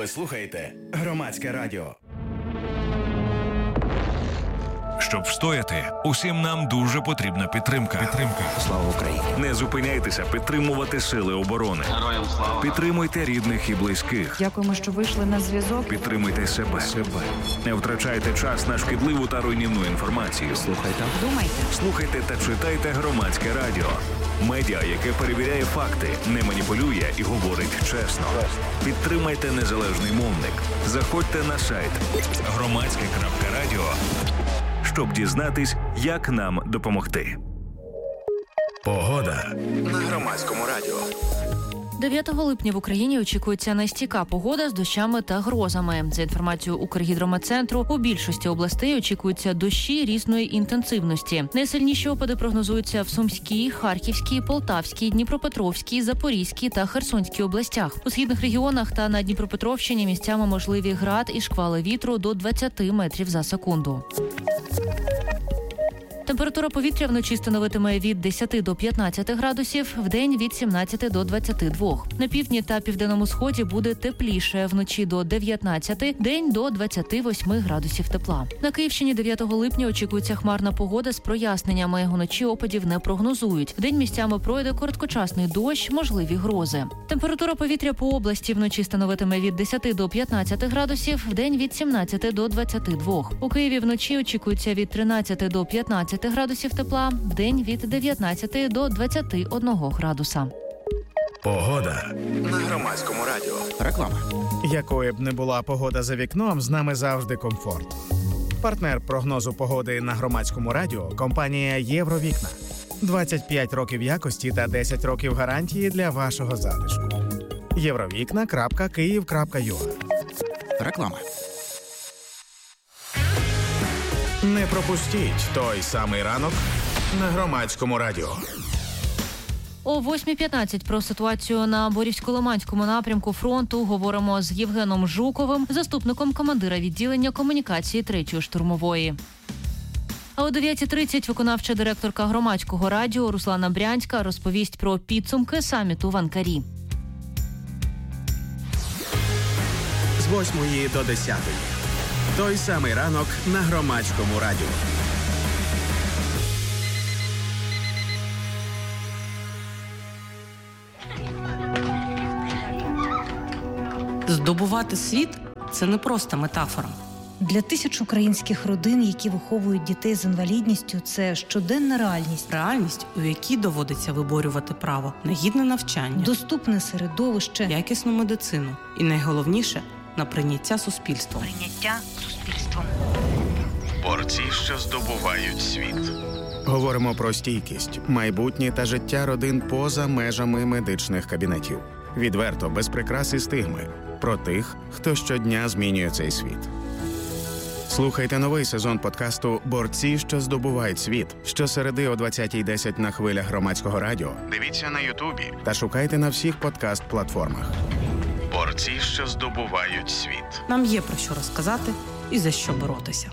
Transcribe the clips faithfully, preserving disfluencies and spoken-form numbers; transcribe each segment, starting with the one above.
Ви слухаєте Громадське радіо. Щоб встояти, усім нам дуже потрібна підтримка. Підтримка. Слава Україні! Не зупиняйтеся підтримувати сили оборони. Героям слава! Підтримуйте рідних і близьких. Дякуємо, що вийшли на зв'язок. Підтримуйте себе. себе. Не втрачайте час на шкідливу та руйнівну інформацію. Слухайте. Думайте. Слухайте та читайте Громадське радіо. Медіа, яке перевіряє факти, не маніпулює і говорить чесно. Підтримайте незалежний мовник. Заходьте на сайт громадське крапка радіо, щоб дізнатись, як нам допомогти. Погода на Громадському радіо. дев'ятого липня в Україні очікується нестійка погода з дощами та грозами. За інформацією Укргідрометцентру, у більшості областей очікуються дощі різної інтенсивності. Найсильніші опади прогнозуються в Сумській, Харківській, Полтавській, Дніпропетровській, Запорізькій та Херсонській областях. У східних регіонах та на Дніпропетровщині місцями можливі град і шквали вітру до двадцяти метрів за секунду. Температура повітря вночі становитиме від десяти до п'ятнадцяти градусів, вдень від сімнадцяти до двадцяти двох. На півдні та південному сході буде тепліше, вночі до дев'ятнадцяти, день до двадцяти восьми градусів тепла. На Київщині дев'ятого липня очікується хмарна погода з проясненнями. Уночі опадів не прогнозують. Вдень місцями пройде короткочасний дощ, можливі грози. Температура повітря по області вночі становитиме від десяти до п'ятнадцяти градусів, вдень від сімнадцяти до двадцяти двох. У Києві вночі очікується від тринадцяти до п'ятнадцяти градусів тепла, вдень від дев'ятнадцяти до двадцяти одного градуса. Погода на Громадському радіо. Реклама. Якою б не була погода за вікном, з нами завжди комфорт. Партнер прогнозу погоди на Громадському радіо – компанія «Євровікна». двадцять п'ять років якості та десять років гарантії для вашого затишку. євровікна крапка київ крапка ю а. Реклама. Не пропустіть той самий ранок на Громадському радіо. О восьмій п'ятнадцять про ситуацію на Борівсько-Лиманському напрямку фронту говоримо з Євгеном Жуковим, заступником командира відділення комунікації третьої штурмової. А о дев'ятій тридцять виконавча директорка Громадського радіо Руслана Брянська розповість про підсумки саміту в Анкарі. З восьмої до десятої. Той самий ранок на Громадському радіо. Здобувати світ – це не просто метафора. Для тисяч українських родин, які виховують дітей з інвалідністю, це щоденна реальність. Реальність, у якій доводиться виборювати право на гідне навчання, доступне середовище, якісну медицину і, найголовніше, на прийняття суспільством. Прийняття суспільством. Борці, що здобувають світ. Говоримо про стійкість, майбутнє та життя родин поза межами медичних кабінетів. Відверто, без прикрас і стигми. Про тих, хто щодня змінює цей світ. Слухайте новий сезон подкасту «Борці, що здобувають світ» щосереди о двадцятій десять на хвилях Громадського радіо. Дивіться на Ютубі та шукайте на всіх подкаст-платформах. Борці, що здобувають світ. Нам є про що розказати і за що боротися.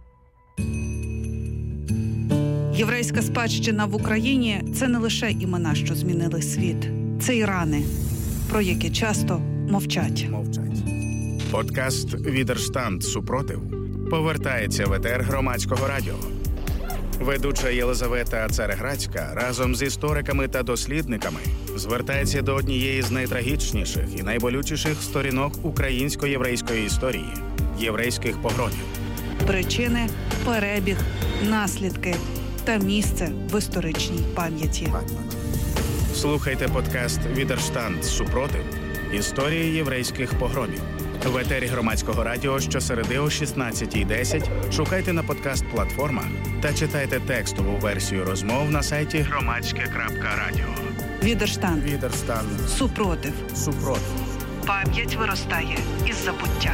Єврейська спадщина в Україні – це не лише імена, що змінили світ. Це і рани, про які часто мовчать. Мовчать. Подкаст «Відерштанд. Супротив» повертається в етер Громадського радіо. Ведуча Єлизавета Цареградська разом з істориками та дослідниками звертається до однієї з найтрагічніших і найболючіших сторінок українсько-єврейської історії – єврейських погромів. Причини, перебіг, наслідки та місце в історичній пам'яті. Слухайте подкаст «Відерштанд. Супротив. Історії єврейських погромів». В етері Громадського радіо щосереди о шістнадцятій десять шукайте на подкаст-платформах та читайте текстову версію розмов на сайті громадське крапка радіо. Відерштанд. Відерштанд. Супротив. Супротив. Пам'ять виростає із забуття.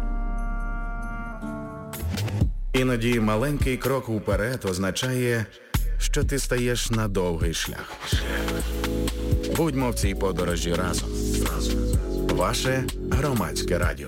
Іноді маленький крок уперед означає, що ти стаєш на довгий шлях. Будьмо в цій подорожі разом. Ваше Громадське радіо.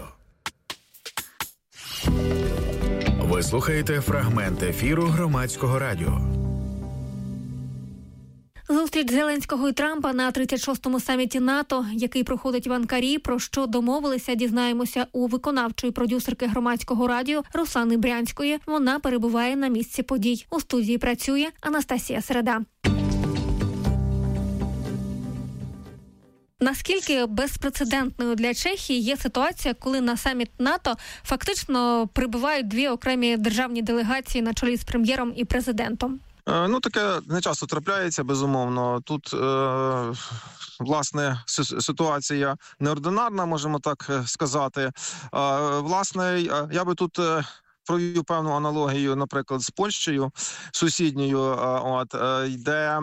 Ви слухаєте фрагмент ефіру Громадського радіо. Зустріч Зеленського і Трампа на тридцять шостому саміті НАТО, який проходить в Анкарі, про що домовилися, дізнаємося у виконавчої продюсерки Громадського радіо Руслани Брянської. Вона перебуває на місці подій. У студії працює Анастасія Середа. Наскільки безпрецедентною для Чехії є ситуація, коли на саміт НАТО фактично прибувають дві окремі державні делегації на чолі з прем'єром і президентом? Ну, таке не часто трапляється, безумовно. Тут, е, власне, ситуація неординарна, можемо так сказати. Е, власне, я би тут провів певну аналогію, наприклад, з Польщею, сусідньою, от, де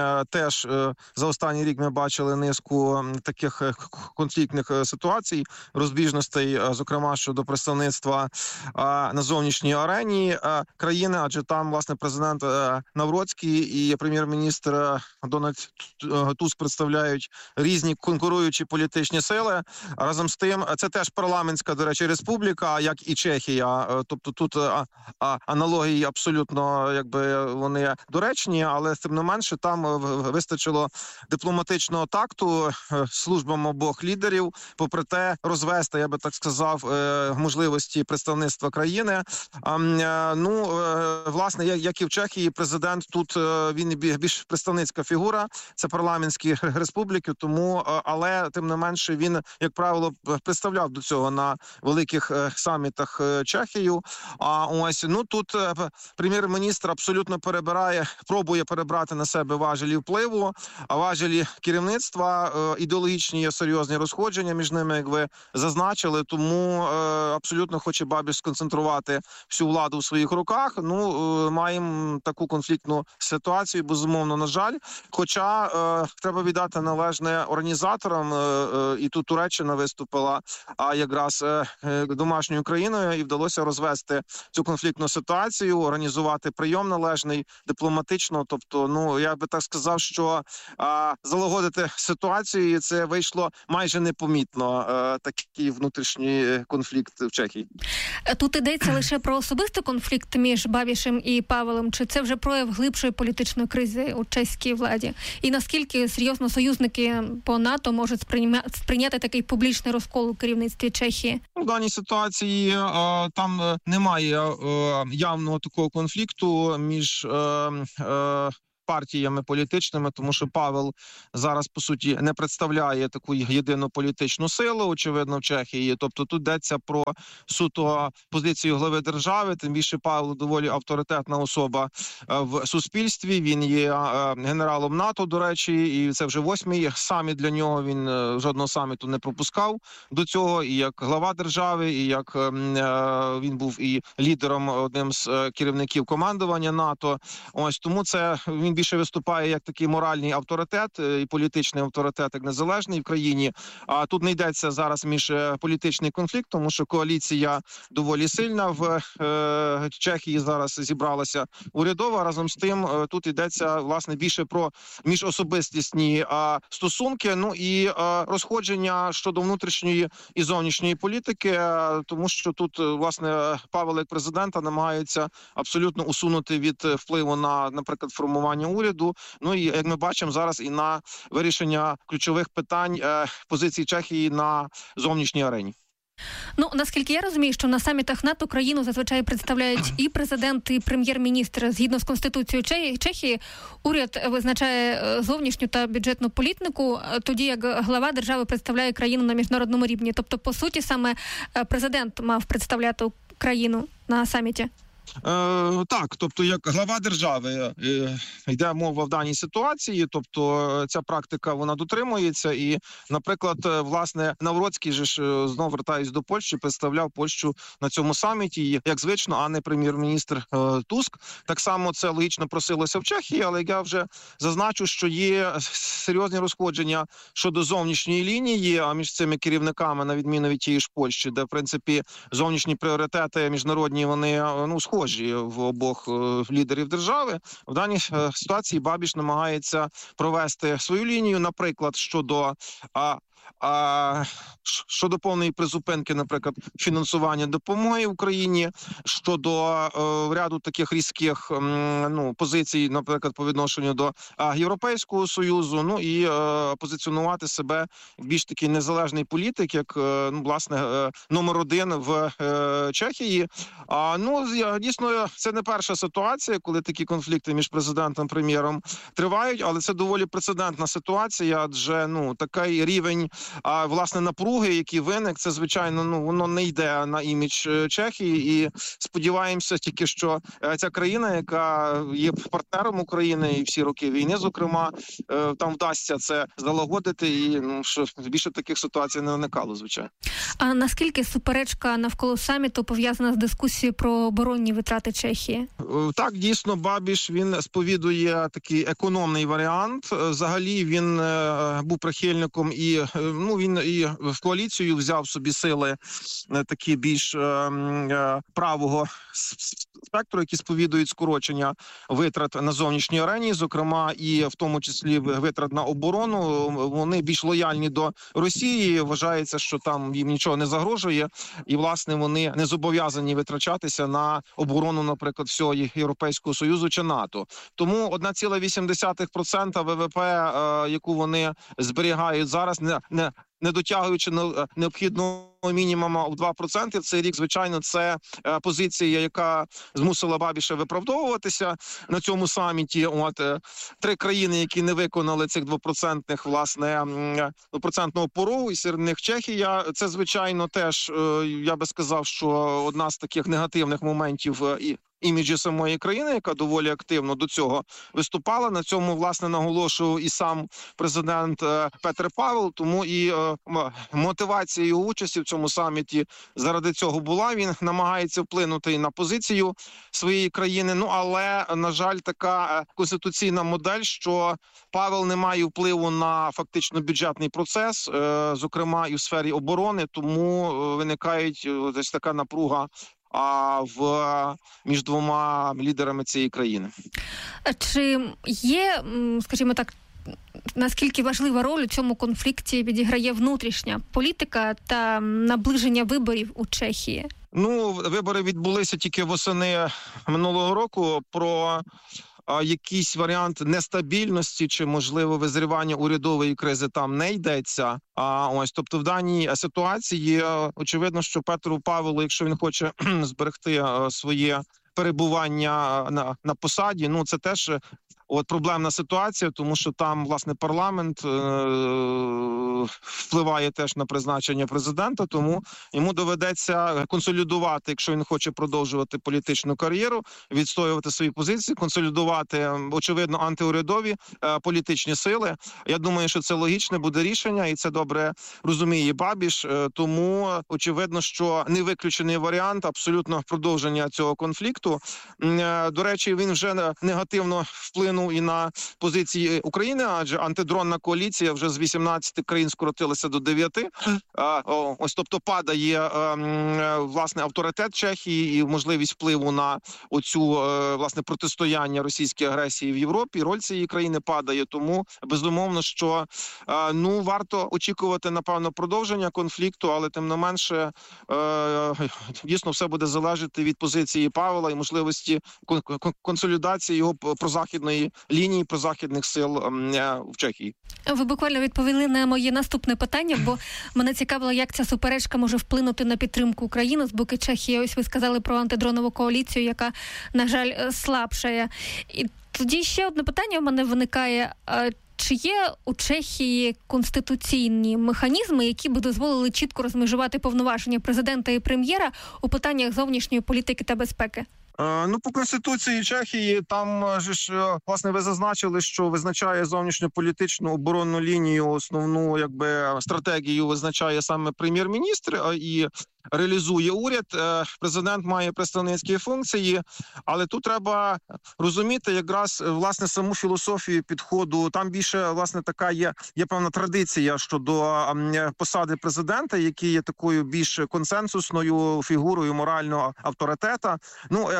теж за останній рік ми бачили низку таких конфліктних ситуацій, розбіжностей, зокрема, щодо представництва на зовнішній арені країни, адже там, власне, президент Навроцький і прем'єр-міністр Дональд Туск представляють різні конкуруючі політичні сили. Разом з тим, це теж парламентська, до речі, республіка, як і Чехія, тобто тут а, а, аналогії абсолютно, якби вони доречні, але тим не менше там вистачило дипломатичного такту службам обох лідерів, попри те розвести, я би так сказав, можливості представництва країни. А, ну, власне, як, як і в Чехії, президент тут він більш представницька фігура, це парламентські республіки, тому, але тим не менше він, як правило, представляв до цього на великих самітах Чехію. А ось, ну, тут прем'єр-міністр абсолютно перебирає, пробує перебрати на себе важелі впливу, а важелі керівництва, ідеологічні є серйозні розходження між ними, як ви зазначили, тому абсолютно хоче Бабіш сконцентрувати всю владу в своїх руках. Ну, маємо таку конфліктну ситуацію, безумовно, на жаль. Хоча е, треба віддати належне організаторам, е, і тут Туреччина виступила, а якраз е, домашньою країною, і вдалося розвести цю конфліктну ситуацію, організувати прийом належний, дипломатично. Тобто, ну, я би так сказав, що е, залагодити ситуацію, і це вийшло майже непомітно, е, такий внутрішній конфлікт в Чехії. Тут йдеться лише про особистий конфлікт між Бабішем і Павелом, чи це вже прояв глибшої політичної кризи у чеській владі? І наскільки серйозно союзники по НАТО можуть сприйняти такий публічний розкол у керівництві Чехії? В даній ситуації е, там немає е, явного такого конфлікту між е, е, партіями політичними, тому що Павел зараз, по суті, не представляє таку єдину політичну силу, очевидно, в Чехії. Тобто тут йдеться про суто позицію глави держави, тим більше Павел доволі авторитетна особа в суспільстві. Він є генералом НАТО, до речі, і це вже восьмий саміт для нього. Він жодного саміту не пропускав до цього. І як глава держави, і як він був і лідером, одним з керівників командування НАТО. Ось тому це він більше виступає як такий моральний авторитет і політичний авторитет, як незалежний в країні. А тут не йдеться зараз між політичний конфлікт, тому що коаліція доволі сильна в е, Чехії зараз зібралася урядова. Разом з тим тут йдеться, власне, більше про міжособистісні е, стосунки, ну і е, розходження щодо внутрішньої і зовнішньої політики, е, тому що тут, власне, Павел як президента намагається абсолютно усунути від впливу на, наприклад, формування уряду. Ну і, як ми бачимо, зараз і на вирішення ключових питань е, позиції Чехії на зовнішній арені. Ну, наскільки я розумію, що на самітах НАТО країну зазвичай представляють і президент, і прем'єр-міністр. Згідно з Конституцією Чехії, уряд визначає зовнішню та бюджетну політику, тоді як глава держави представляє країну на міжнародному рівні. Тобто, по суті, саме президент мав представляти країну на саміті. Е, так, тобто як глава держави е, йде мова в даній ситуації, тобто ця практика вона дотримується і, наприклад, власне, Навроцький же ж, знову вертаюсь до Польщі, представляв Польщу на цьому саміті, як звично, а не прем'єр-міністр е, Туск. Так само це логічно просилося в Чехії, але я вже зазначу, що є серйозні розходження щодо зовнішньої лінії, а між цими керівниками, на відміну від тієї ж Польщі, де, в принципі, зовнішні пріоритети міжнародні, вони, ну, схожі в обох лідерів держави. В даній ситуації Бабіш намагається провести свою лінію, наприклад, щодо а, а, щодо повної призупинки, наприклад, фінансування допомоги Україні, щодо а, ряду таких різких м, ну, позицій, наприклад, по відношенню до а, Європейського Союзу, ну і а, позиціонувати себе в більш такий незалежний політик, як, ну, власне, номер один в а, Чехії. А, ну, дійсно, це не перша ситуація, коли такі конфлікти між президентом і прем'єром тривають, але це доволі прецедентна ситуація, адже, ну, такий рівень, а, власне, напруги, який виник, це, звичайно, ну, воно не йде на імідж Чехії, і сподіваємося тільки, що ця країна, яка є партнером України і всі роки війни, зокрема, там вдасться це залагодити і, ну, що більше таких ситуацій не виникало, звичайно. А наскільки суперечка навколо саміту пов'язана з дискусією про оборонні витрати Чехії? Так, дійсно, Бабіш, він сповідує такий економний варіант. Взагалі він е, був прихильником і, ну, він і в коаліцію взяв собі сили е, такі більш е, е, правого спектру, які сповідують скорочення витрат на зовнішній арені, зокрема і в тому числі витрат на оборону. Вони більш лояльні до Росії, вважається, що там їм нічого не загрожує, і, власне, вони не зобов'язані витрачатися на оборону, наприклад, всього Європейського Союзу чи НАТО. Тому одна ціла вісім десятих відсотка ВВП, е, яку вони зберігають зараз, не, не не дотягуючи необхідного мінімуму в два відсотки в цей рік, звичайно, це позиція, яка змусила Бабіша виправдовуватися на цьому саміті. От три країни, які не виконали цих двопроцентних, власне, двопроцентного порогу, і серед них Чехія. Це, звичайно, теж, я би сказав, що одна з таких негативних моментів і іміджі самої країни, яка доволі активно до цього виступала. На цьому, власне, наголошував і сам президент Петр Павел, тому і мотивація його участі в цьому саміті заради цього була. Він намагається вплинути і на позицію своєї країни, ну, але, на жаль, така конституційна модель, що Павел не має впливу на фактично бюджетний процес, зокрема і в сфері оборони, тому виникає десь така напруга а в між двома лідерами цієї країни. Чи є, скажімо так, наскільки важлива роль у цьому конфлікті відіграє внутрішня політика та наближення виборів у Чехії? Ну, вибори відбулися тільки восени минулого року. Про а, якийсь варіант нестабільності чи, можливо, визрівання урядової кризи там не йдеться. А ось, тобто, в даній ситуації очевидно, що Петру Павелу, якщо він хоче зберегти своє перебування на, на посаді, ну, це теж от проблемна ситуація, тому що там, власне, парламент е- впливає теж на призначення президента, тому йому доведеться консолідувати, якщо він хоче продовжувати політичну кар'єру, відстоювати свої позиції, консолідувати, очевидно, антиурядові е- політичні сили. Я думаю, що це логічне буде рішення, і це добре розуміє Бабіш, е- тому очевидно, що не виключений варіант абсолютно продовження цього конфлікту. Е- до речі, він вже негативно вплинув і на позиції України, адже антидронна коаліція вже з вісімнадцяти країн скоротилася до дев'яти. Ось, тобто, падає, власне, авторитет Чехії і можливість впливу на оцю, власне, протистояння російській агресії в Європі. Роль цієї країни падає, тому, безумовно, що, ну, варто очікувати, напевно, продовження конфлікту, але, тим не менше, дійсно, все буде залежати від позиції Павела і можливості консолідації його прозахідної лінії прозахідних сил в Чехії. Ви буквально відповіли на моє наступне питання, бо мене цікавило, як ця суперечка може вплинути на підтримку України з боку Чехії. Ось ви сказали про антидронову коаліцію, яка, на жаль, слабшає. І тоді ще одне питання в мене виникає. Чи є у Чехії конституційні механізми, які би дозволили чітко розмежувати повноваження президента і прем'єра у питаннях зовнішньої політики та безпеки? Ну, по Конституції Чехії, там же ж, власне, ви зазначили, що визначає зовнішньополітичну оборонну лінію, основну, якби, стратегію визначає саме прем'єр-міністр і реалізує уряд. Президент має представницькі функції, але тут треба розуміти якраз, власне, саму філософію підходу. Там більше, власне, така є, є певна традиція щодо посади президента, який є такою більш консенсусною фігурою морального авторитета. Ну,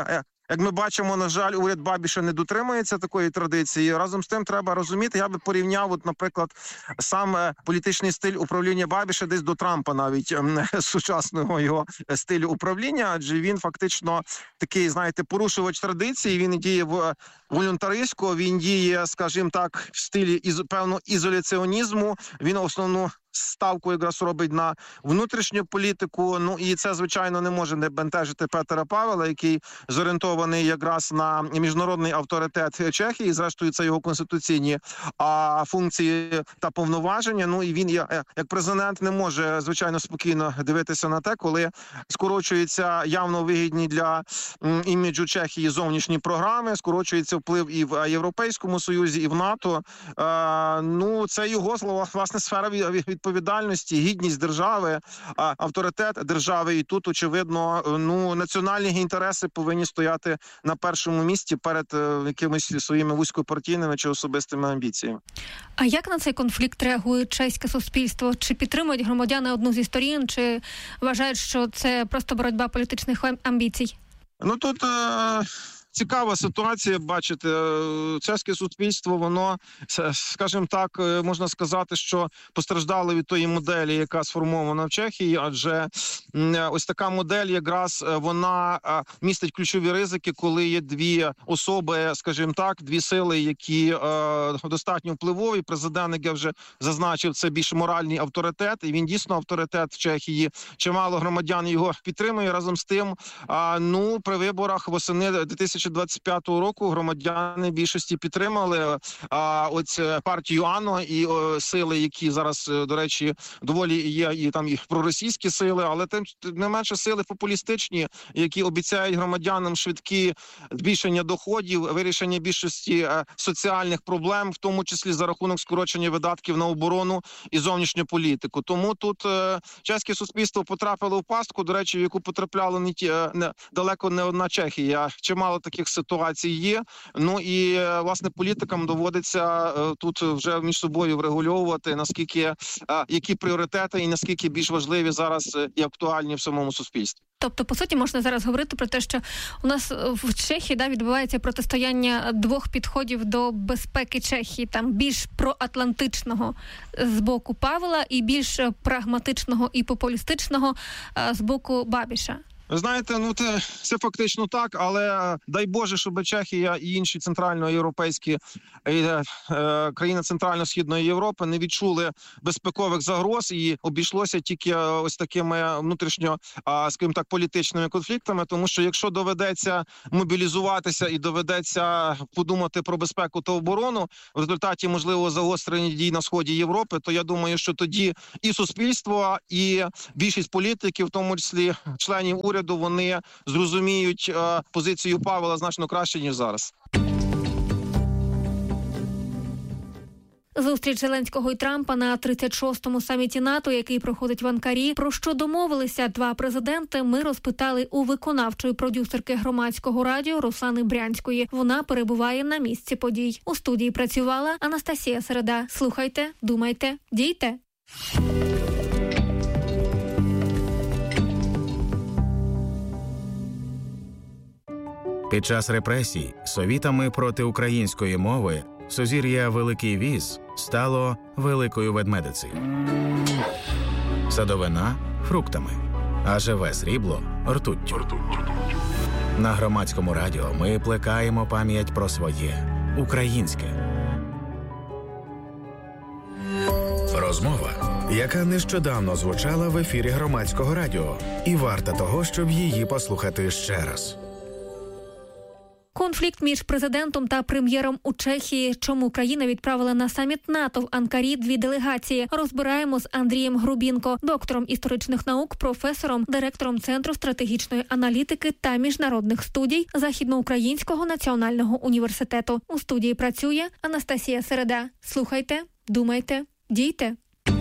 Як ми бачимо, на жаль, уряд Бабіша не дотримується такої традиції. Разом з тим треба розуміти, я би порівняв, от, наприклад, сам політичний стиль управління Бабіша десь до Трампа навіть сучасного його стилю управління, адже він фактично такий, знаєте, порушувач традиції, він діє в волюнтаристсько, він діє, скажімо так, в стилі із, певного ізоляціонізму, він основну ставку якраз робить на внутрішню політику. Ну і це, звичайно, не може не бентежити Петера Павела, який зорієнтований якраз на міжнародний авторитет Чехії. Зрештою, це його конституційні а, функції та повноваження. Ну і він, як президент, не може, звичайно, спокійно дивитися на те, коли скорочуються явно вигідні для м, іміджу Чехії зовнішні програми, скорочується вплив і в Європейському Союзі, і в НАТО. А, ну, це його, власне, сфера від відповідальності, гідність держави, авторитет держави. І тут, очевидно, ну, національні інтереси повинні стояти на першому місці перед якимись своїми вузькопартійними чи особистими амбіціями. А як на цей конфлікт реагує чеське суспільство? Чи підтримують громадяни одну зі сторін, чи вважають, що це просто боротьба політичних амбіцій? Ну, тут... Е... Цікава ситуація, бачите, чеське суспільство, воно, скажімо так, можна сказати, що постраждало від тої моделі, яка сформована в Чехії, адже ось така модель якраз вона містить ключові ризики, коли є дві особи, скажімо так, дві сили, які достатньо впливові. Президент, як я вже зазначив, це більш моральний авторитет, і він дійсно авторитет в Чехії. Чимало громадян його підтримує. Разом з тим, ну, при виборах восени дві тисячі двадцять п'ятого року громадяни більшості підтримали а, ось партію АНО і о, сили, які зараз, до речі, доволі є і там і проросійські сили, але тим не менше сили популістичні, які обіцяють громадянам швидкі збільшення доходів, вирішення більшості а, соціальних проблем, в тому числі за рахунок скорочення видатків на оборону і зовнішню політику. Тому тут а, чеське суспільство потрапило в пастку, до речі, в яку потрапляли не ті не далеко не одна Чехія. Чимало таких ситуацій є. Ну і, власне, політикам доводиться тут вже між собою врегульовувати, наскільки, які пріоритети і наскільки більш важливі зараз і актуальні в самому суспільстві. Тобто, по суті, можна зараз говорити про те, що у нас в Чехії да, відбувається протистояння двох підходів до безпеки Чехії. Там більш проатлантичного з боку Павела і більш прагматичного і популістичного з боку Бабіша. Ви знаєте, ну це, це фактично так, але дай Боже, щоб Чехія і інші центральноєвропейські е, е, країни Центрально-Східної Європи не відчули безпекових загроз і обійшлося тільки ось такими внутрішньо, а, скажімо так, політичними конфліктами, тому що якщо доведеться мобілізуватися і доведеться подумати про безпеку та оборону в результаті, можливо, загострення дій на сході Європи, то я думаю, що тоді і суспільство, і більшість політиків, в тому числі членів уряду, вони зрозуміють е, позицію Павела значно краще, ніж зараз. Зустріч Зеленського і Трампа на тридцять шостому саміті НАТО, який проходить в Анкарі. Про що домовилися два президенти, ми розпитали у виконавчої продюсерки Громадського радіо Руслани Брянської. Вона перебуває на місці подій. У студії працювала Анастасія Середа. Слухайте, думайте, дійте. Під час репресій совітами проти української мови сузір'я Великий Віз стало Великою Ведмедицею. Садовина – фруктами, а живе срібло – ртуттю. На Громадському радіо ми плекаємо пам'ять про своє – українське. Розмова, яка нещодавно звучала в ефірі Громадського радіо, і варта того, щоб її послухати ще раз. Конфлікт між президентом та прем'єром у Чехії. Чому країна відправила на саміт НАТО в Анкарі дві делегації? Розбираємо з Андрієм Грубінко, доктором історичних наук, професором, директором Центру стратегічної аналітики та міжнародних студій Західноукраїнського національного університету. У студії працює Анастасія Середа. Слухайте, думайте, дійте.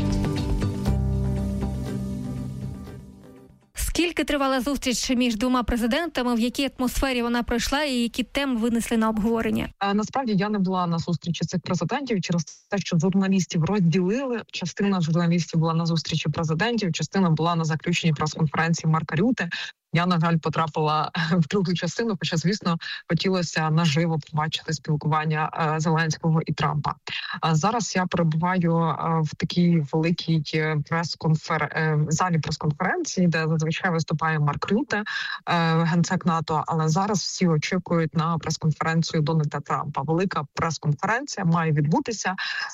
Скільки тривала зустріч між двома президентами, в якій атмосфері вона пройшла і які теми винесли на обговорення? А, насправді я не була на зустрічі цих президентів через те, що журналістів розділили. Частина журналістів була на зустрічі президентів, частина була на заключній прес-конференції Марка Рюте. Я, на жаль, потрапила в другу частину, хоча, звісно, хотілося наживо побачити спілкування Зеленського і Трампа. А зараз я перебуваю в такій великій прес-конфер... залі прес-конференції, де зазвичай виступає Марк Рюте, генсек НАТО, але зараз всі очікують на прес-конференцію Дональда Трампа. Велика прес-конференція має відбутися.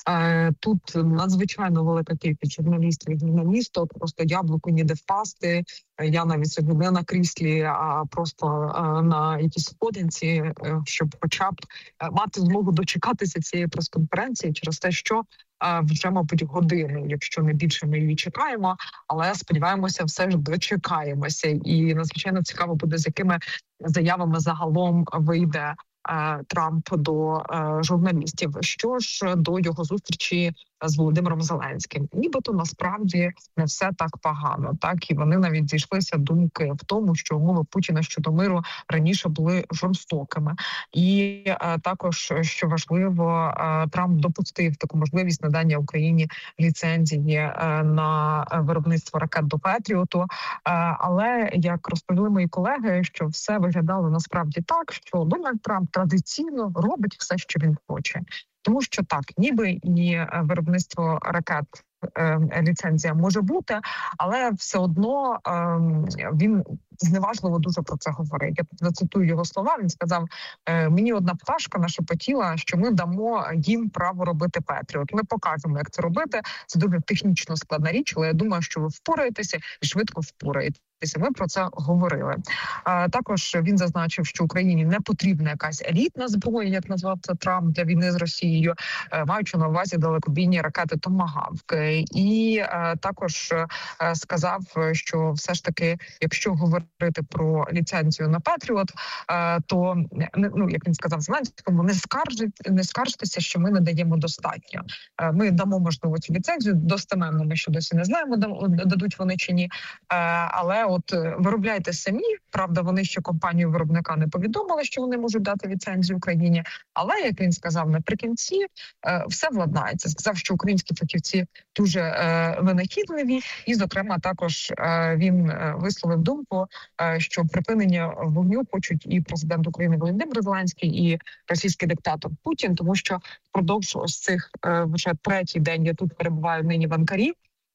Тут надзвичайно велика кількість журналістів і журналісток, просто яблуку ніде впасти. Я навіть сьогодні не на кріслі, а просто на якійсь сходинці, щоб хоча б мати змогу дочекатися цієї прес-конференції через те, що вже, мабуть, годину, якщо не більше, ми її чекаємо, але сподіваємося, все ж дочекаємося. І надзвичайно цікаво буде, з якими заявами загалом вийде Трамп до е, журналістів. Що ж до його зустрічі з Володимиром Зеленським, нібито насправді не все так погано. Так і вони навіть зійшлися думки в тому, що умови Путіна щодо миру раніше були жорстокими, і е, також, що важливо, е, Трамп допустив таку можливість надання Україні ліцензії е, на виробництво ракет до Петріоту. Е, але як розповіли мої колеги, що все виглядало насправді так, що Дональд Трамп традиційно робить все, що він хоче. Тому що так, ніби і виробництво ракет, е, ліцензія може бути, але все одно е, він зневажливо дуже про це говорить. Я зацитую його слова, він сказав, е, мені одна пташка нашепотіла, що ми дамо їм право робити Петріот. Ми покажемо, як це робити. Це дуже технічно складна річ, але я думаю, що ви впораєтеся і швидко впораєтеся. Ми про це говорили. А, також він зазначив, що Україні не потрібна якась елітна зброя, як назвав це Трамп, для війни з Росією, маючи на увазі далекобійні ракети «Томагавк». І а, також а, сказав, що все ж таки, якщо говорити про ліцензію на Петріот, а, то, ну, як він сказав Зеленському, не скаржить, не скаржитеся, що ми не даємо достатньо. А, ми дамо, можливо, цю ліцензію, достеменно ми ще досі не знаємо, дадуть вони чи ні, а, але от виробляйте самі. Правда, вони ще компанію виробника не повідомили, що вони можуть дати ліцензію Україні. Але, як він сказав наприкінці, все владнається. Сказав, що українські фахівці дуже винахідливі. І, зокрема, також він висловив думку, що припинення вогню хочуть і президент України Володимир Зеленський, і російський диктатор Путін, тому що впродовж ось цих вже третій день я тут перебуваю нині в Анкарі.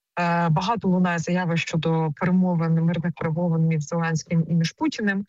Багато лунає заяви щодо перемовин, мирних перемовин між Зеленським і між Путіним.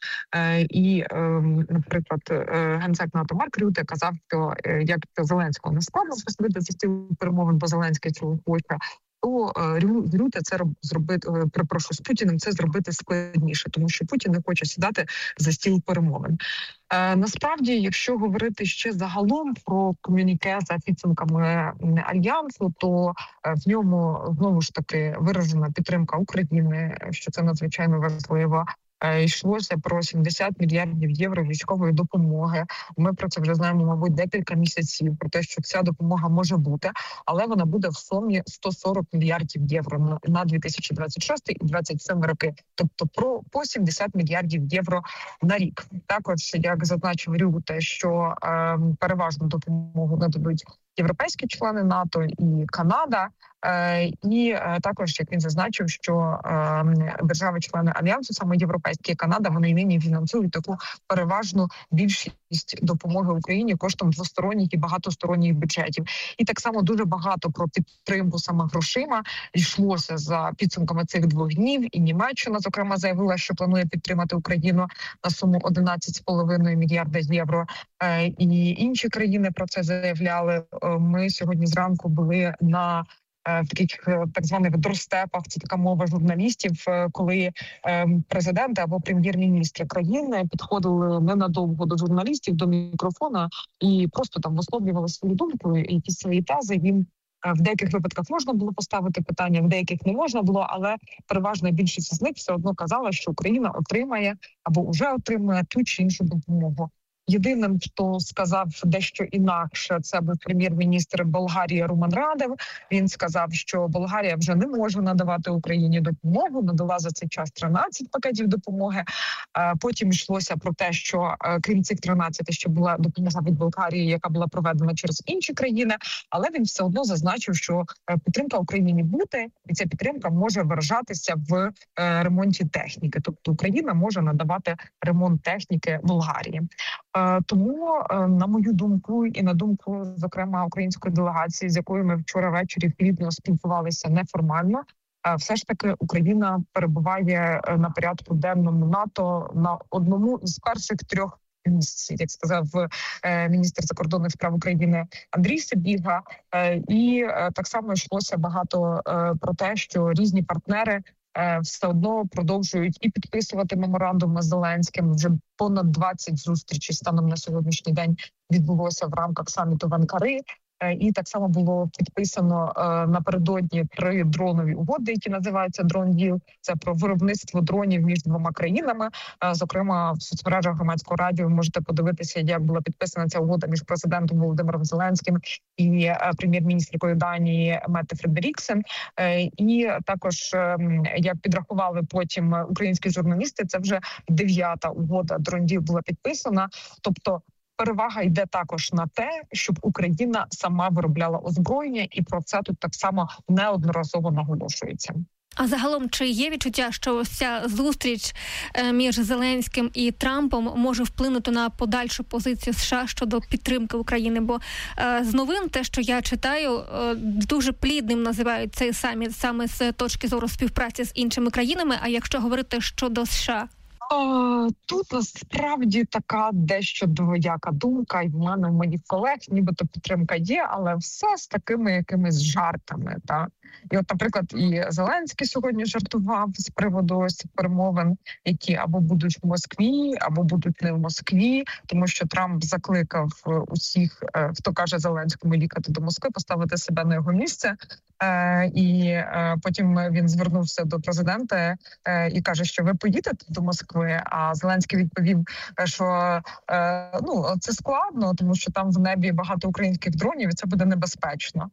І, наприклад, генсек НАТО Марк Рюте казав, що як Зеленського не складно посадити за стіл перемовин, бо Зеленський цього хоче, то Рюте це зробити, перепрошую, з Путіним це зробити складніше, тому що Путін не хоче сідати за стіл перемовин. Е, насправді, якщо говорити ще загалом про комюніке за підсумками Альянсу, то е, в ньому знову ж таки виражена підтримка України, що це надзвичайно важливо. Е, йшлося про сімдесят мільярдів євро військової допомоги. Ми про це вже знаємо, мабуть, декілька місяців, про те, що ця допомога може бути, але вона буде в сумі сто сорок мільярдів євро на, на дві тисячі двадцять шостий і двадцять сьомий роки. Тобто про по сімдесят мільярдів євро на рік. Також, як зазначив Рюте, що е, переважну допомогу нададуть європейські члени НАТО і Канада. Е, і е, також, як він зазначив, що е, держави-члени Альянсу, саме європейські і Канада, вони нині фінансують таку переважну більшість допомоги Україні коштом двосторонніх і багатосторонніх бюджетів. І так само дуже багато про підтримку саме грошима йшлося за підсумками цих двох днів. І Німеччина, зокрема, заявила, що планує підтримати Україну на суму одинадцять з половиною мільярда євро. Е, і інші країни про це заявляли. Ми сьогодні зранку були на в таких так званих дростепах, це така мова журналістів, коли президенти або прем'єр-міністри країни підходили ненадовго до журналістів, до мікрофона і просто там висловлювали свою думку, якісь свої тези. Їм в деяких випадках можна було поставити питання, в деяких не можна було, але переважна більшість з них все одно казала, що Україна отримає або вже отримує ту чи іншу допомогу. Єдиним, хто сказав дещо інакше, це був прем'єр-міністр Болгарії Руман Радев. Він сказав, що Болгарія вже не може надавати Україні допомогу, надала за цей час тринадцять пакетів допомоги. Потім йшлося про те, що крім цих тринадцяти, ще була допомога від Болгарії, яка була проведена через інші країни, але він все одно зазначив, що підтримка Україні буде, і ця підтримка може виражатися в ремонті техніки. Тобто Україна може надавати ремонт техніки Болгарії. Тому, на мою думку, і на думку, зокрема, української делегації, з якою ми вчора ввечері плідно спілкувалися неформально, все ж таки Україна перебуває на порядку денному НАТО на одному з перших трьох місць, як сказав міністр закордонних справ України Андрій Сибіга. І так само йшлося багато про те, що різні партнери все одно продовжують і підписувати меморандуми з Зеленським. Вже понад двадцять зустрічей станом на сьогоднішній день відбулося в рамках саміту в Анкари. І так само було підписано е, напередодні три дронові угоди, які називаються «Дрон Діл». Це про виробництво дронів між двома країнами. Е, зокрема, в соцмережах Громадського радіо ви можете подивитися, як була підписана ця угода між президентом Володимиром Зеленським і е, прем'єр-міністркою Данії Метте Фредеріксен. Е, і також, е, як підрахували потім українські журналісти, це вже дев'ята угода «Дрон Діл» була підписана. Тобто перевага йде також на те, щоб Україна сама виробляла озброєння, і про це тут так само неодноразово наголошується. А загалом, чи є відчуття, що ось ця зустріч між Зеленським і Трампом може вплинути на подальшу позицію США щодо підтримки України? Бо е, з новин, те, що я читаю, е, дуже плідним називають цей саміт саме з точки зору співпраці з іншими країнами, а якщо говорити щодо США? Тут насправді така дещо двояка думка, і в мене, в моїх колег, нібито підтримка є, але все з такими якимись жартами. Так? І от, наприклад, і Зеленський сьогодні жартував з приводу ось перемовин, які або будуть в Москві, або будуть не в Москві, тому що Трамп закликав усіх, хто каже Зеленському їхати до Москви, поставити себе на його місце. І потім він звернувся до президента і каже, що ви поїдете до Москви, а Зеленський відповів, що ну, це складно, тому що там в небі багато українських дронів, і це буде небезпечно.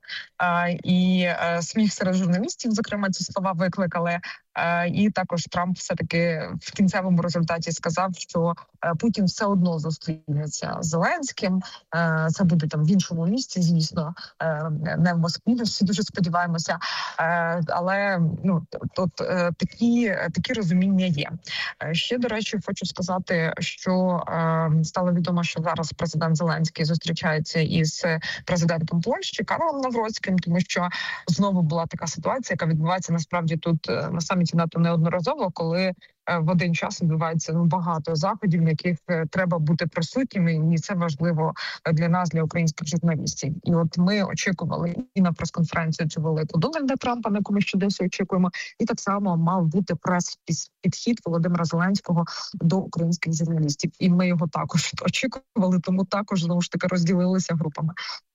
І сміх серед журналістів, зокрема, ці слова викликали. І також Трамп все-таки в кінцевому результаті сказав, що Путін все одно зустрінеться з Зеленським. Це буде там в іншому місці, звісно, не в Москві, всі дуже сподіваємося. Але ну, тут такі, такі розуміння є. Ще, до речі, хочу сказати, що стало відомо, що зараз президент Зеленський зустрічається із президентом Польщі Карлом Навроцьким, тому що знову була така ситуація, яка відбувається насправді тут на саміті НАТО неодноразово, коли в один час відбувається ну, багато заходів, на яких треба бути присутніми, і це важливо для нас, для українських журналістів. І от ми очікували і на прес-конференцію цю велику Дональда Трампа, на яку ми ще досі очікуємо, і так само мав бути прес-підхід Володимира Зеленського до українських журналістів. І ми його також очікували, тому також, знову ж таки, розділилися групами.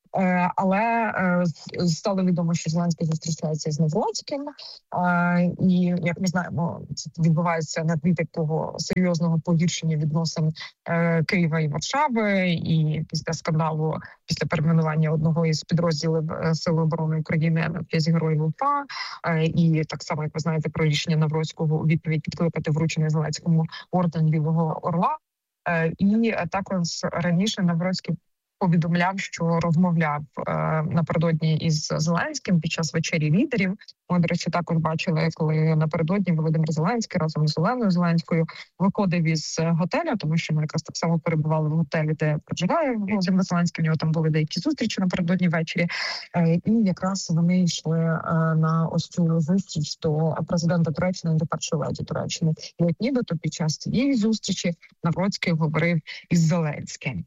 Але стало відомо, що Зеленський зустрічається з Навроцьким, і, як ми знаємо, це відбувається на тлі такого серйозного погіршення відносин Києва і Варшави, і після скандалу, після перейменування одного із підрозділів Сил оборони України на честь Героїв УПА, і так само, як ви знаєте, про рішення Навроцького у відповідь підкликати вручений Зеленському орден Білого Орла. І також раніше Навроцький повідомляв, що розмовляв е, напередодні із Зеленським під час вечері лідерів. Ми, до речі, також бачили, коли напередодні Володимир Зеленський разом з Оленою Зеленською виходив із готеля, тому що ми якраз так само перебували в готелі, де проживає Володимир Зеленський. У нього там були деякі зустрічі напередодні ввечері. Е, і якраз вони йшли е, на ось цю зустріч до президента Туреччини, до першої леді Туреччини. І от нібито під час цієї зустрічі Навроцький говорив із Зеленським.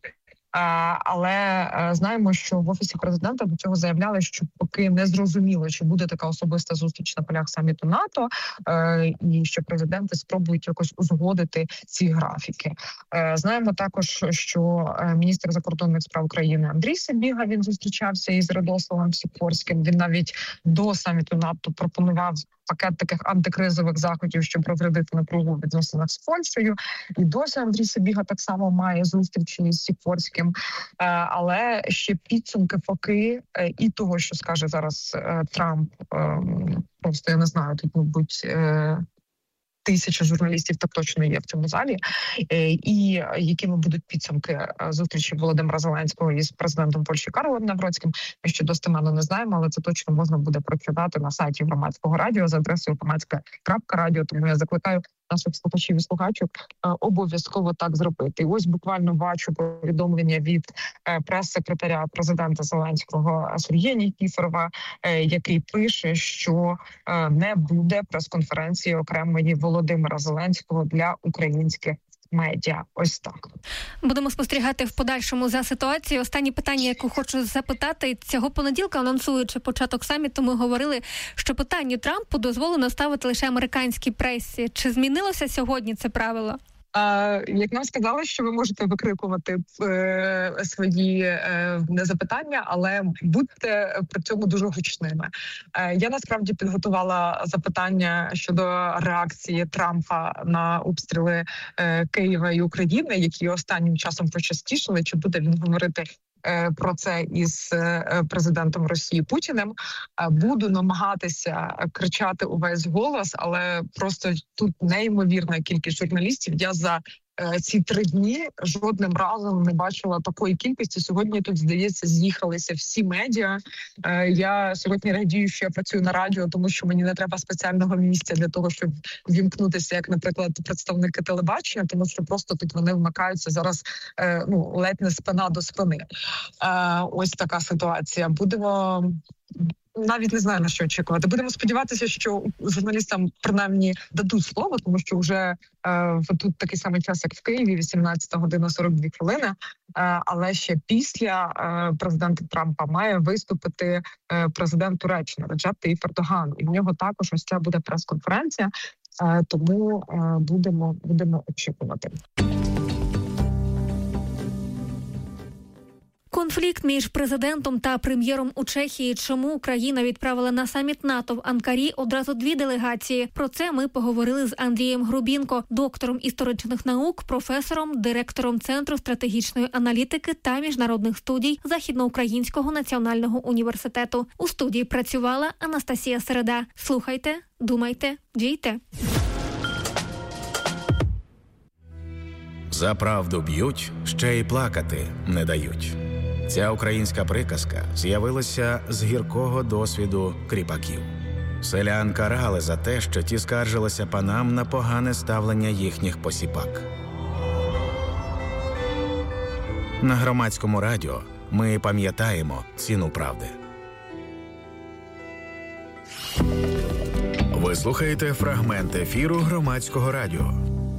Але знаємо, що в Офісі президента до цього заявляли, що поки не зрозуміло, чи буде така особиста зустріч на полях саміту НАТО, і що президенти спробують якось узгодити ці графіки. Знаємо також, що міністр закордонних справ України Андрій Сибіга, він зустрічався із Радославом Сікорським. Він навіть до саміту НАТО пропонував пакет таких антикризових заходів, щоб розрядити напругу в відносинах з Польщею. І досі Андрій Сибіга так само має зустрічі з Сікорським. Але ще підсумки поки і того, що скаже зараз Трамп, просто я не знаю, тут, мабуть, тисяча журналістів так точно є в цьому залі, і якими будуть підсумки зустрічі Володимира Зеленського із президентом Польщі Карлом Навроцьким, ми ще достеменно не знаємо, але це точно можна буде прочитати на сайті Громадського радіо за адресою громадське крапка радіо, тому я закликаю наших слухачів і слухачок обов'язково так зробити. І ось буквально бачу повідомлення від прес-секретаря президента Зеленського Сергія Нікіфорова, який пише, що не буде прес-конференції окремої Володимира Зеленського для українських медіа. Ось так. Будемо спостерігати в подальшому за ситуацією. Останнє питання, яке хочу запитати. Цього понеділка, анонсуючи початок саміту, ми говорили, що питанню Трампу дозволено ставити лише американській пресі. Чи змінилося сьогодні це правило? А, як нам сказали, що ви можете викрикувати е, свої е, запитання, але будьте при цьому дуже гучними. Е, я насправді підготувала запитання щодо реакції Трампа на обстріли е, Києва і України, які останнім часом почастішали. Чи буде він говорити про це із президентом Росії Путіним? Буду намагатися кричати увесь голос, але просто тут неймовірна кількість журналістів. Я за ці три дні жодним разом не бачила такої кількості. Сьогодні тут, здається, з'їхалися всі медіа. Я сьогодні радію, що я працюю на радіо, тому що мені не треба спеціального місця для того, щоб вімкнутися, як, наприклад, представники телебачення, тому що просто тут вони вмикаються зараз, ну, ледь не спина до спини. Ось така ситуація. Будемо... Навіть не знаю, на що очікувати. Будемо сподіватися, що журналістам принаймні дадуть слово, тому що вже е, тут такий самий час, як в Києві, вісімнадцята година сорок дві хвилини. Е, але ще після е, президента Трампа має виступити е, президент Туреччини Реджеп Таїп Ердоган. І в нього також ось ця буде прес-конференція, е, тому е, будемо, будемо очікувати. Конфлікт між президентом та прем'єром у Чехії. Чому Україна відправила на саміт НАТО в Анкарі одразу дві делегації? Про це ми поговорили з Андрієм Грубінко, доктором історичних наук, професором, директором Центру стратегічної аналітики та міжнародних студій Західноукраїнського національного університету. У студії працювала Анастасія Середа. Слухайте, думайте, дійте. За правду б'ють, ще й плакати не дають. Ця українська приказка з'явилася з гіркого досвіду кріпаків. Селян карали за те, що ті скаржилися панам на погане ставлення їхніх посіпак. На Громадському радіо ми пам'ятаємо ціну правди. Ви слухаєте фрагмент ефіру Громадського радіо.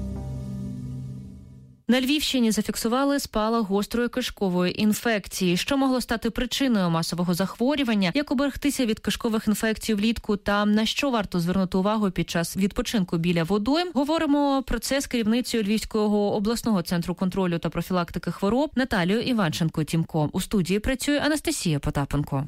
На Львівщині зафіксували спалах гострої кишкової інфекції, що могло стати причиною масового захворювання, як оберегтися від кишкових інфекцій влітку та на що варто звернути увагу під час відпочинку біля водойм. Говоримо про це з керівницею Львівського обласного центру контролю та профілактики хвороб Наталією Іванченко-Тімко. У студії працює Анастасія Потапенко.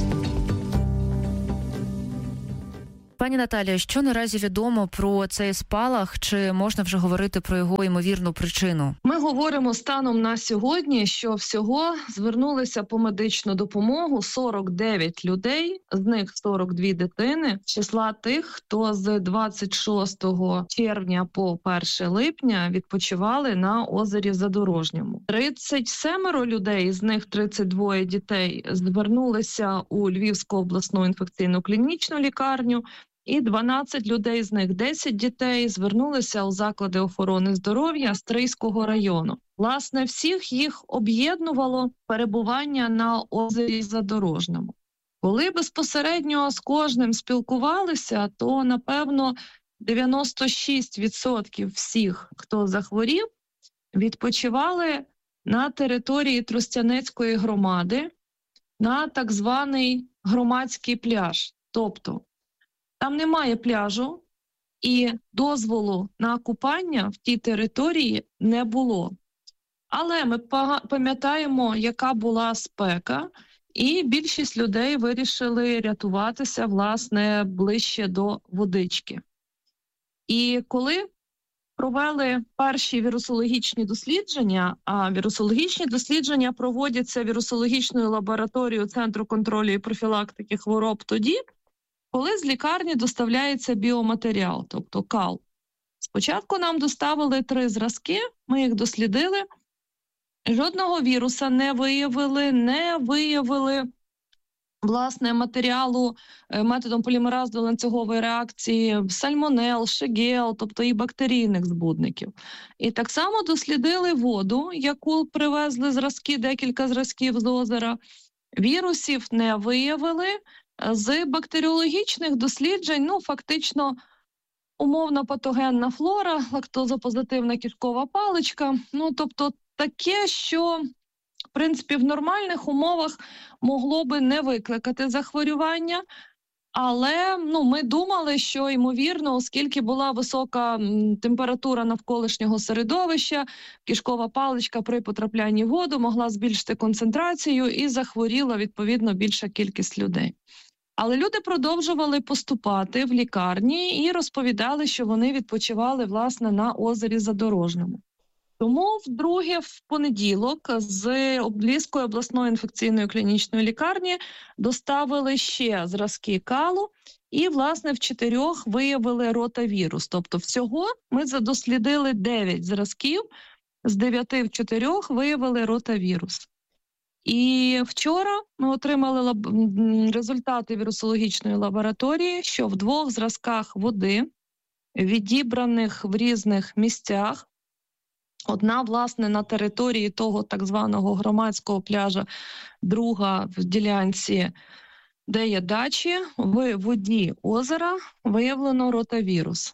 Пані Наталія, що наразі відомо про цей спалах? Чи можна вже говорити про його ймовірну причину? Ми говоримо станом на сьогодні, що всього звернулися по медичну допомогу сорок дев'ять людей, з них сорок дві дитини, числа тих, хто з двадцять шостого червня по перше липня відпочивали на озері Задорожньому. тридцять сім людей, з них тридцять два дітей, звернулися у Львівську обласну інфекційну клінічну лікарню. І дванадцять людей, з них десять дітей, звернулися у заклади охорони здоров'я Стрийського району. Власне, всіх їх об'єднувало перебування на озері Задорожному. Коли безпосередньо з кожним спілкувалися, то, напевно, дев'яносто шість відсотків всіх, хто захворів, відпочивали на території Тростянецької громади на так званий громадський пляж. Тобто, там немає пляжу, і дозволу на купання в тій території не було. Але ми пам'ятаємо, яка була спека, І більшість людей вирішили рятуватися, власне, ближче до водички. І коли провели перші вірусологічні дослідження, а вірусологічні дослідження проводяться вірусологічною лабораторією Центру контролю і профілактики хвороб тоді, коли з лікарні доставляється біоматеріал, тобто кал. Спочатку нам доставили три зразки, ми їх дослідили, жодного віруса не виявили, не виявили, власне, матеріалу методом полімеразної ланцюгової реакції, сальмонел, шегел, тобто і бактерійних збудників. І так само дослідили воду, яку привезли зразки, декілька зразків з озера. Вірусів не виявили. З бактеріологічних досліджень, ну, фактично, умовно патогенна флора, лактозопозитивна кишкова паличка, ну, тобто таке, що, в принципі, в нормальних умовах могло би не викликати захворювання, але, ну, ми думали, що, ймовірно, оскільки була висока м, температура навколишнього середовища, кишкова паличка при потраплянні в воду могла збільшити концентрацію і захворіла, відповідно, більша кількість людей. Але люди продовжували поступати в лікарні і розповідали, що вони відпочивали, власне, на озері Задорожному. Тому вдруге в понеділок з Львівської обласної інфекційної клінічної лікарні доставили ще зразки калу і, власне, в чотирьох виявили ротавірус. Тобто всього ми задослідили дев'ять зразків, з дев'яти в чотирьох виявили ротавірус. І вчора ми отримали лаб... результати вірусологічної лабораторії, що в двох зразках води, відібраних в різних місцях, одна, власне, на території того так званого громадського пляжа, друга в ділянці, де є дачі, в воді озера виявлено ротавірус.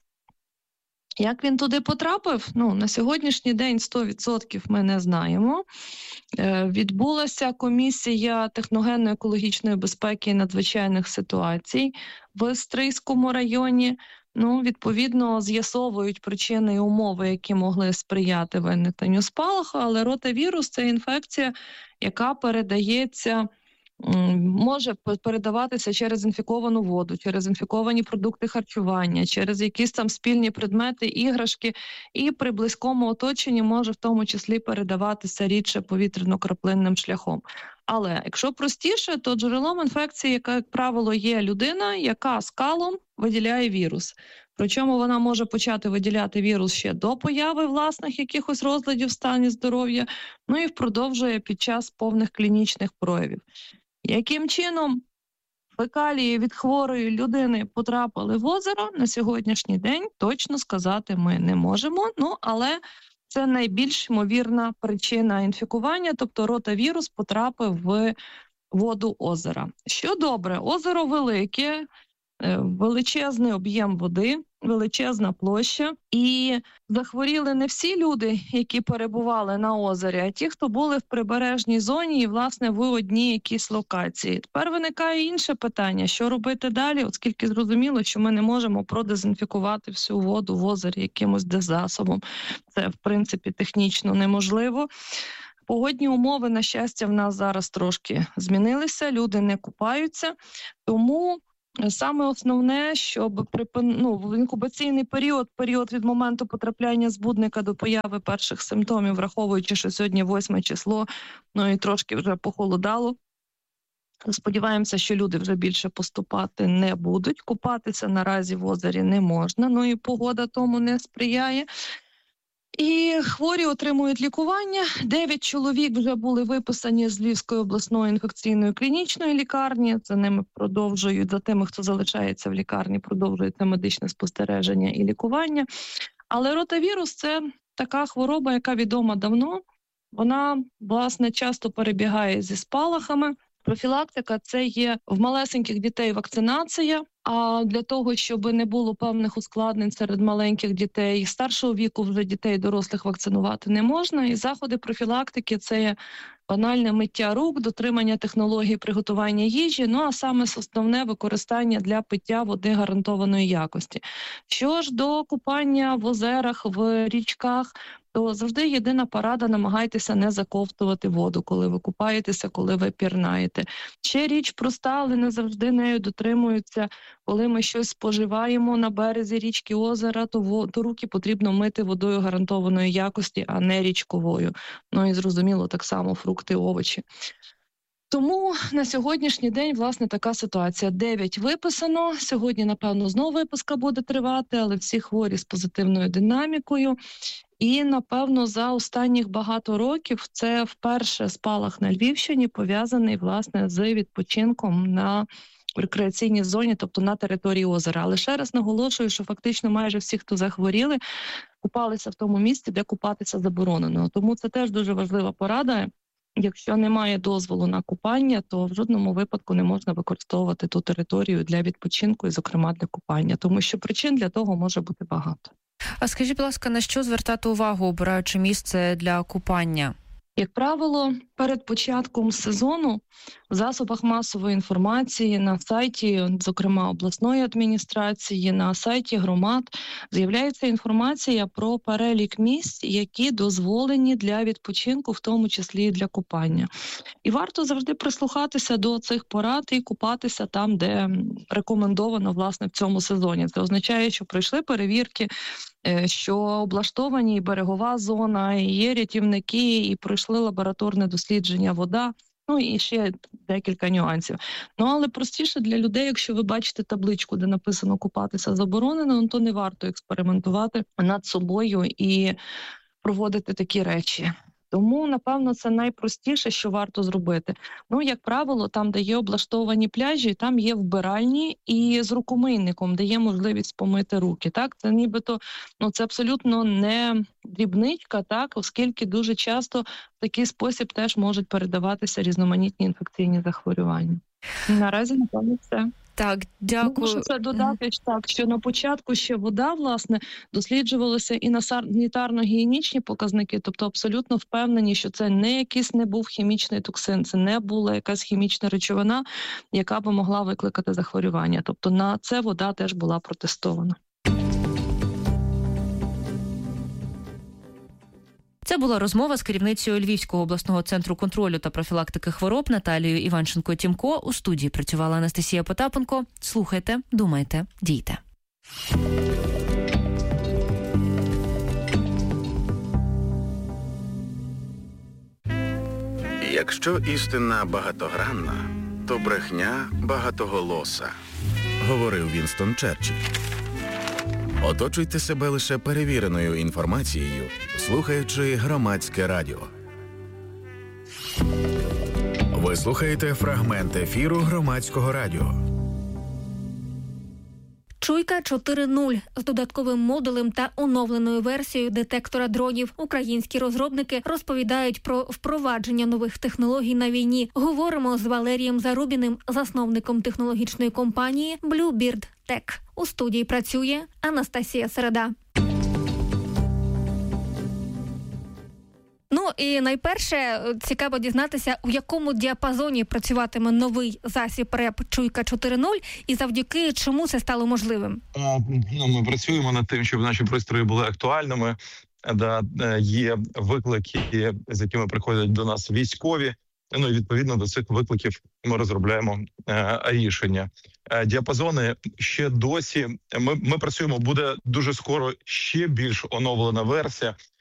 Як він туди потрапив? Ну, на сьогоднішній день сто відсотків ми не знаємо. Е, відбулася комісія техногенно-екологічної безпеки і надзвичайних ситуацій в Стрийському районі. Ну, відповідно, з'ясовують причини і умови, які могли сприяти виникненню спалаху, але ротавірус – це інфекція, яка передається, може передаватися через інфіковану воду, через інфіковані продукти харчування, через якісь там спільні предмети, іграшки, і при близькому оточенні може в тому числі передаватися рідше повітряно-краплинним шляхом. Але якщо простіше, то джерелом інфекції, яка, як правило, є людина, яка з калом виділяє вірус. Причому вона може почати виділяти вірус ще до появи власних якихось розладів в стані здоров'я, ну і продовжує під час повних клінічних проявів. Яким чином фекалії від хворої людини потрапили в озеро, на сьогоднішній день точно сказати ми не можемо, ну, але це найбільш ймовірна причина інфікування, тобто ротавірус потрапив в воду озера. Що добре, озеро велике, величезний об'єм води, величезна площа, і захворіли не всі люди, які перебували на озері, а ті, хто були в прибережній зоні і, власне, в одній якійсь локації. Тепер виникає інше питання, що робити далі, оскільки зрозуміло, що ми не можемо продезінфікувати всю воду в озері якимось деззасобом. Це, в принципі, технічно неможливо. Погодні умови, на щастя, в нас зараз трошки змінилися, люди не купаються, тому саме основне, щоб припин... ну, в інкубаційний період, період від моменту потрапляння збудника до появи перших симптомів, враховуючи, що сьогодні восьме число, ну і трошки вже похолодало. Сподіваємося, що люди вже більше поступати не будуть. Купатися наразі в озері не можна, ну і погода тому не сприяє. І хворі отримують лікування. Дев'ять чоловік вже були виписані з Львівської обласної інфекційної клінічної лікарні. За ними продовжують, за тими, хто залишається в лікарні, продовжується медичне спостереження і лікування. Але ротавірус – це така хвороба, яка відома давно. Вона, власне, часто перебігає зі спалахами. Профілактика – це є в малесеньких дітей вакцинація А для того, щоб не було певних ускладнень серед маленьких дітей, старшого віку вже дітей дорослих вакцинувати не можна. І заходи профілактики – це є банальне миття рук, дотримання технологій приготування їжі, ну а саме основне використання для пиття води гарантованої якості. Що ж до купання в озерах, в річках, то завжди єдина порада – намагайтеся не заковтувати воду, коли ви купаєтеся, коли ви пірнаєте. Ще річ проста, але не завжди нею дотримуються. Коли ми щось споживаємо на березі річки, озера, то, во, то руки потрібно мити водою гарантованої якості, а не річковою. Ну і зрозуміло, так само фрукти, овочі. Тому на сьогоднішній день, власне, така ситуація. Дев'ять виписано. Сьогодні, напевно, знову виписка буде тривати, але всі хворі з позитивною динамікою. І, напевно, за останніх багато років це вперше спалах на Львівщині пов'язаний, власне, з відпочинком на рекреаційній зоні, тобто на території озера. Але ще раз наголошую, що фактично майже всі, хто захворіли, купалися в тому місці, де купатися заборонено. Тому це теж дуже важлива порада. Якщо немає дозволу на купання, то в жодному випадку не можна використовувати ту територію для відпочинку і, зокрема, для купання, тому що причин для того може бути багато. А скажіть, будь ласка, на що звертати увагу, обираючи місце для купання? Як правило, перед початком сезону в засобах масової інформації, на сайті, зокрема, обласної адміністрації, на сайті громад, з'являється інформація про перелік місць, які дозволені для відпочинку, в тому числі і для купання. І варто завжди прислухатися до цих порад і купатися там, де рекомендовано, власне, в цьому сезоні. Це означає, що пройшли перевірки, що облаштовані і берегова зона, і є рятівники, і пройшли лабораторне дослідження вода, ну і ще декілька нюансів. Ну, але простіше для людей, якщо ви бачите табличку, де написано «купатися заборонено», то не варто експериментувати над собою і проводити такі речі. Тому, напевно, це найпростіше, що варто зробити. Ну, як правило, там, де є облаштовані пляжі, там є вбиральні і з рукомийником, де є можливість помити руки. Так, це нібито, ну, це абсолютно не дрібничка, так, оскільки дуже часто в такий спосіб теж можуть передаватися різноманітні інфекційні захворювання. Наразі, напевно, все. Так, дякую. Можу це додати, так, що на початку ще вода, власне, досліджувалася і на санітарно-гігієнічні показники, тобто абсолютно впевнені, що це не якийсь не був хімічний токсин, це не була якась хімічна речовина, яка би могла викликати захворювання. Тобто на це вода теж була протестована. Це була розмова з керівницею Львівського обласного центру контролю та профілактики хвороб Наталією Іванченко-Тімко. У студії працювала Анастасія Потапенко. Слухайте, думайте, дійте. Якщо істина багатогранна, то брехня багатоголоса, говорив Вінстон Черчилль. Оточуйте себе лише перевіреною інформацією, слухаючи Громадське радіо. Ви слухаєте фрагмент ефіру Громадського радіо. Чуйка чотири нуль з додатковим модулем та оновленою версією детектора дронів. Українські розробники розповідають про впровадження нових технологій на війні. Говоримо з Валерієм Зарубіним, засновником технологічної компанії Bluebird Tech. У студії працює Анастасія Середа. Ну і найперше цікаво дізнатися, у якому діапазоні працюватиме новий засіб РЕП Чуйка чотири нуль і завдяки чому це стало можливим? Ну, ми працюємо над тим, щоб наші пристрої були актуальними. Да, є виклики, з якими приходять до нас військові. Ну і відповідно до цих викликів ми розробляємо е, рішення. Е, діапазони ще досі. Ми, ми працюємо, буде дуже скоро ще більш оновлена версія.